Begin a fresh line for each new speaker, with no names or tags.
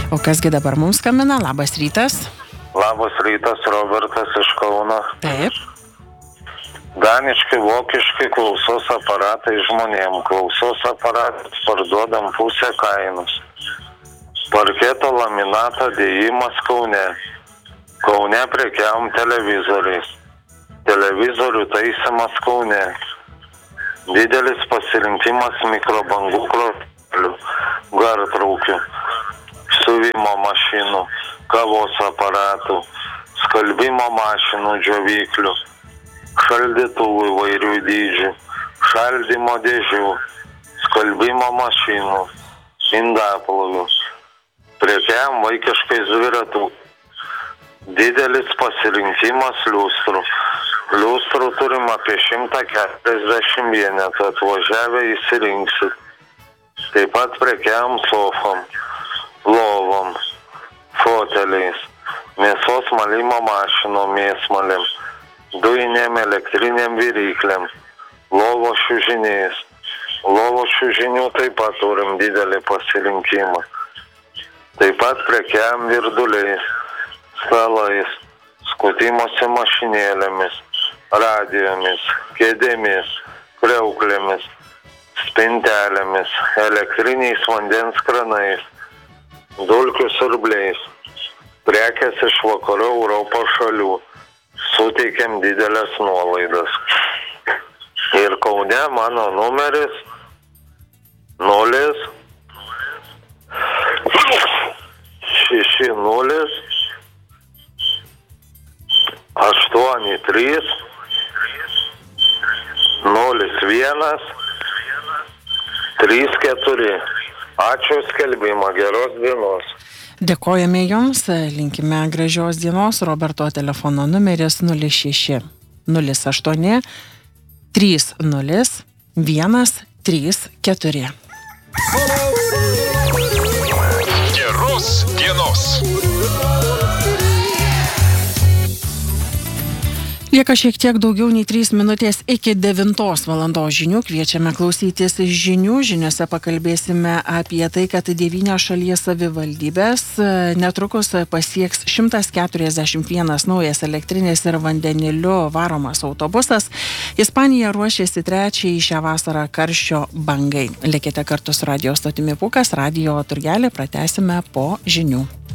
O kasgi dabar mums skambina? Labas rytas.
Labas rytas, Robertas iš Kauno.
Taip.
Daniški, vokiški klausos aparatai žmonėm. Klausos aparatai parduodam pusę kainos. Parketo laminatą dėjimas Kaune. Kaune prekiavom televizoriais. Televizorių taisymas Kaune. Didelis pasirinkimas mikrobangų krosnelių, gartraukių, siuvimo mašinų, kavos aparatų, skalbimo mašinų, džiovyklių, šaldytuvų įvairių dydžių, šaldymo dėžių, skalbimo mašinų, indaplovių. Prekiavom vaikiškais dviratų. Didelis pasirinkimas liustrų. Liustrų turim apie 140 vienetų, atvažiavę įsirinksit. Taip pat prekiavom sofom, lovom, foteliais, mėsos malimo mašinom, mėsmalėm, dujinėm elektriniam viryklėm, lovo šiužiniais. Lovo šiužinių taip pat turim didelį pasirinkimą. Taip pat prekiavom virduliais, stalais, skutimosi mašinėlėmis, radijomis, kėdėmis, kriauklėmis, spintelėmis, elektriniais vandens kranais, dulkių siurbliais. Prekės iš vakarų Europos šalių. Suteikiam didelės nuolaidas. Ir Kaune mano numeris 060830134. Ačiū skelbimą, geros dienos.
Dėkojame Jums, linkime gražios dienos. Roberto telefono numeris 06 08 30 134.
Geros dienos.
Lieka šiek tiek daugiau nei 3 minutės iki 9 valandos žinių. Kviečiame klausytis žinių. Žiniuose pakalbėsime apie tai, kad 9 šalies savivaldybės netrukus pasieks 141 naujas elektrinis ir vandeniliu varomas autobusas. Ispanija ruošiasi trečiai šią vasarą karščio bangai. Likite kartu su radijo stotimi Pūkas, radijo turgelį pratęsime po žinių.